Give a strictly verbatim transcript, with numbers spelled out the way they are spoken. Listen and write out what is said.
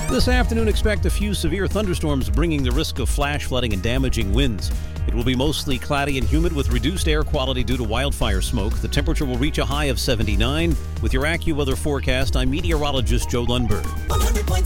This afternoon, expect a few severe thunderstorms bringing the risk of flash flooding and damaging winds. It will be mostly cloudy and humid with reduced air quality due to wildfire smoke. The temperature will reach a high of seventy-nine. With your AccuWeather forecast, I'm meteorologist Joe Lundberg.